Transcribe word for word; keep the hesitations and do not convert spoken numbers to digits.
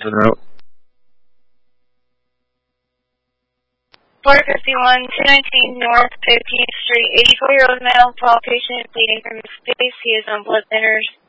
En route. four fifty-one, two nineteen North fifteenth Street, eighty-four-year-old male, tall patient, bleeding from his face. He is on blood thinners.